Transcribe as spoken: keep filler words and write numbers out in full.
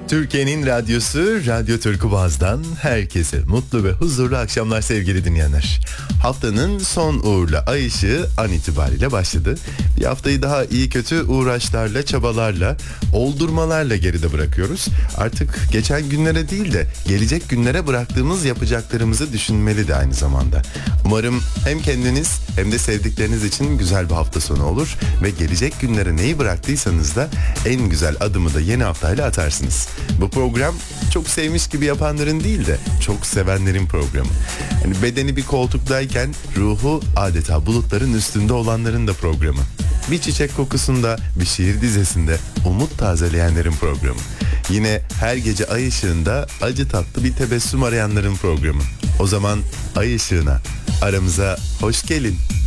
Türkiye'nin radyosu Radyo Türkübaz'dan herkese mutlu ve huzurlu akşamlar sevgili dinleyenler. Haftanın son uğurlu ay ışığı an itibariyle başladı. Bir haftayı daha iyi kötü uğraşlarla, çabalarla, oldurmalarla geride bırakıyoruz. Artık geçen günlere değil de gelecek günlere bıraktığımız yapacaklarımızı düşünmeli de aynı zamanda. Umarım hem kendiniz hem de sevdikleriniz için güzel bir hafta sonu olur ve gelecek günlere neyi bıraktıysanız da en güzel adımı da yeni haftayla atarsınız. Bu program çok sevmiş gibi yapanların değil de çok sevenlerin programı. Yani bedeni bir koltuktayken ruhu adeta bulutların üstünde olanların da programı. Bir çiçek kokusunda, bir şiir dizesinde umut tazeleyenlerin programı. Yine her gece ay ışığında acı tatlı bir tebessüm arayanların programı. O zaman ay ışığına, aramıza hoş gelin.